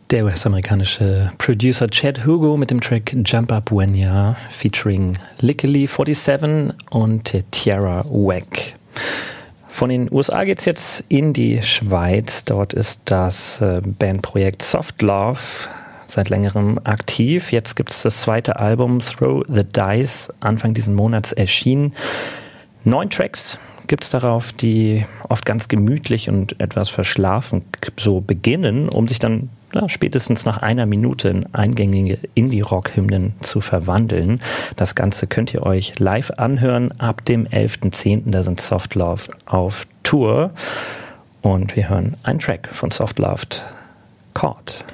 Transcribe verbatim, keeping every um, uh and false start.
Der U S-amerikanische Producer Chad Hugo mit dem Track Jump Up When Ya featuring Lickily siebenundvierzig und Tierra Whack. Von den U S A geht's jetzt in die Schweiz. Dort ist das Bandprojekt Soft Love seit längerem aktiv. Jetzt gibt es das zweite Album Throw the Dice, Anfang diesen Monats erschienen. Neun Tracks gibt es darauf, die oft ganz gemütlich und etwas verschlafen so beginnen, um sich dann ja, spätestens nach einer Minute in eingängige Indie-Rock-Hymnen zu verwandeln. Das Ganze könnt ihr euch live anhören ab dem elften zehnten Da sind Soft Love auf Tour. Und wir hören einen Track von Soft Love, Caught.